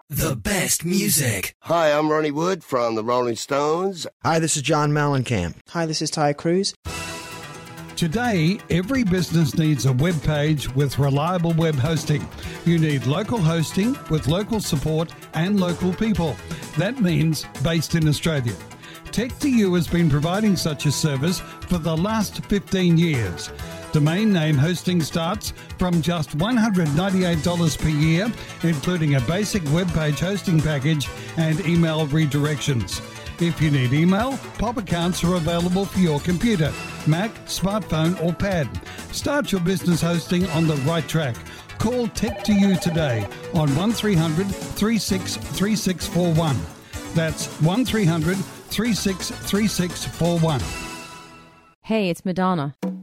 The best music. Hi, I'm Ronnie Wood from the Rolling Stones. Hi, this is John Mellencamp. Hi, this is Ty Cruz. Today, every business needs a web page with reliable web hosting. You need local hosting with local support and local people. That means based in Australia. Tech2U has been providing such a service for the last 15 years. Domain name hosting starts from just $198 per year, including a basic web page hosting package and email redirections. If you need email, POP accounts are available for your computer, Mac, smartphone or pad. Start your business hosting on the right track. Call Tech2U today on 1300 36 3641. That's 1300 36 3641. Hey, it's Madonna.